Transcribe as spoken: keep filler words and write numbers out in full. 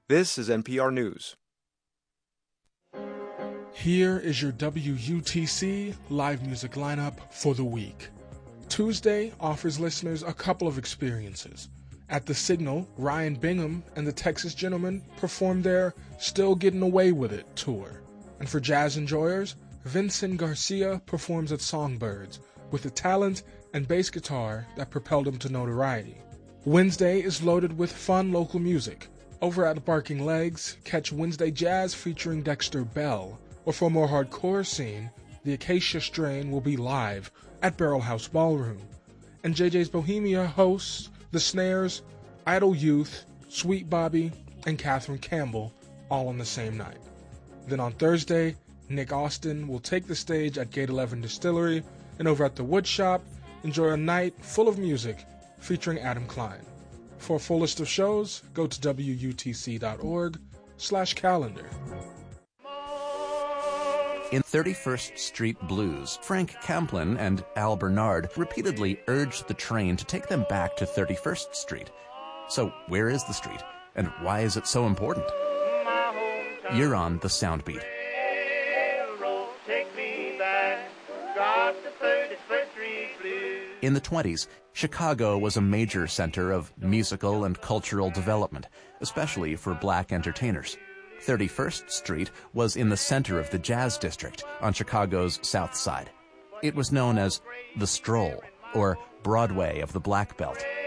This is N P R News. Here is your W U T C live music lineup for the week. Tuesday offers listeners a couple of experiences. At the Signal, Ryan Bingham and the Texas Gentlemen perform their Still Getting Away With It tour. And for jazz enjoyers, Vincent Garcia performs at Songbirds with the talent and bass guitar that propelled him to notoriety. Wednesday is loaded with fun local music. Over at Barking Legs, catch Wednesday Jazz featuring Dexter Bell. Or for a more hardcore scene, the Acacia Strain will be live at Barrel House Ballroom. And J J's Bohemia hosts The Snares, Idle Youth, Sweet Bobby, and Catherine Campbell all on the same night. Then on Thursday, Nick Austin will take the stage at Gate eleven Distillery, and over at the Woodshop, enjoy a night full of music featuring Adam Klein. For a full list of shows, go to W U T C dot org slash calendar. In thirty-first Street Blues, Frank Camplin and Al Bernard repeatedly urged the train to take them back to thirty-first Street. So where is the street, and why is it so important? You're on the Soundbeat. In the twenties, Chicago was a major center of musical and cultural development, especially for black entertainers. thirty-first Street was in the center of the Jazz District on Chicago's South Side. It was known as the Stroll, or Broadway of the Black Belt.